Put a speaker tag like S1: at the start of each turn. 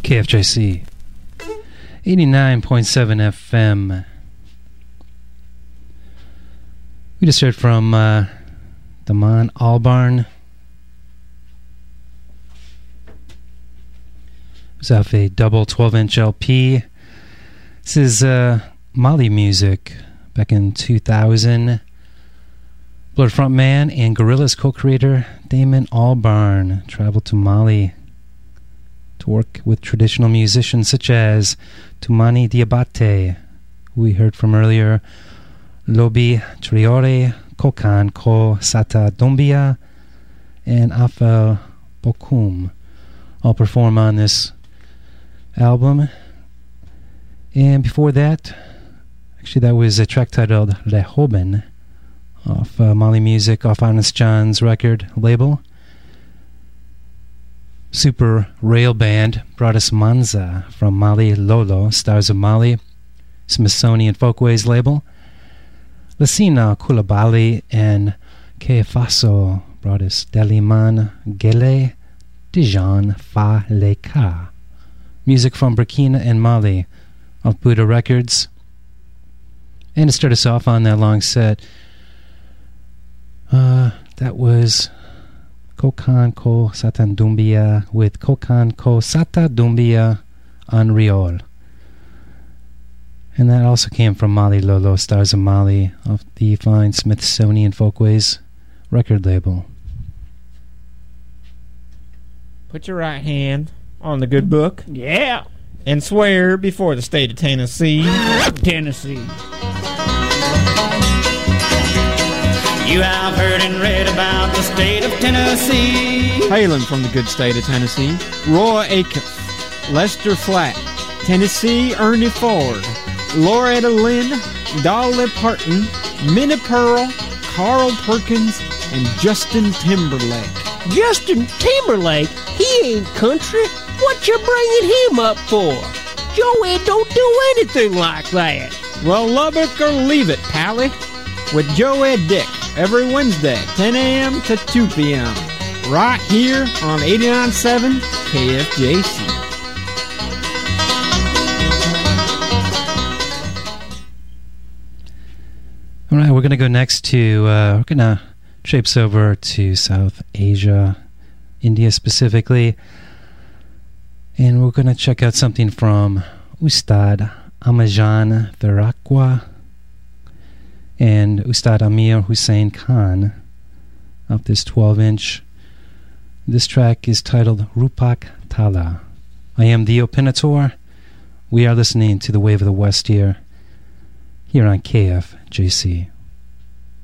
S1: KFJC 89.7 FM. We just heard from Damon Albarn. It was off a double 12-inch LP. This is Mali music back in 2000. Blur frontman and Gorillaz co-creator Damon Albarn traveled to Mali to work with traditional musicians such as Toumani Diabaté, who we heard from earlier, Lobi Traoré, Kokan Ko Sata Doumbia, and Afel Bokoum all perform on this album. And before that, actually that was a track titled Lehoben off Mali Music, off Honest John's record label. Super Rail Band brought us Manza from Mali Lolo, Stars of Mali, Smithsonian Folkways label. Lassina Coulibaly and Kefaso brought us Deliman Gele Dijon Fa Leka. Music from Burkina and Mali off Buddha Records. And to start us off on that long set, that was Kokan Ko Sata Doumbia with Kokan Ko Sata Doumbia on Riol. And that also came from Mali Lolo, Stars of Mali, off the fine Smithsonian Folkways record label.
S2: Put your right hand on the good book.
S3: Yeah.
S2: And swear before the state of Tennessee.
S3: Tennessee.
S4: You have heard and read about the state of Tennessee.
S5: Hailing from the good state of Tennessee, Roy Acuff, Lester Flatt, Tennessee Ernie Ford, Loretta Lynn, Dolly Parton, Minnie Pearl, Carl Perkins, and Justin Timberlake.
S3: Justin Timberlake? He ain't country. What you bringing him up for? Joey don't do anything like that.
S5: Well, love it or leave it, Pally. With Joey Dick every Wednesday, 10 a.m. to 2 p.m. Right here on 89.7 KFJC.
S1: All right, we're going to go next to, we're going to traipse over to South Asia, India specifically, and we're going to check out something from Ustad Amajan Tharakwa and Ustad Amir Hussain Khan of this 12-inch. This track is titled Rupak Tala. I am the Opinator. We are listening to the Wave of the West here on KFJC.